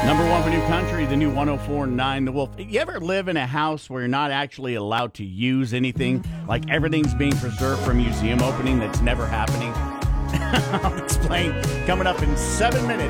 Number one for New Country, the new 104.9 The Wolf. You ever live in a house where you're not actually allowed to use anything? Like everything's being preserved for a museum opening that's never happening? I'll explain coming up in 7 minutes.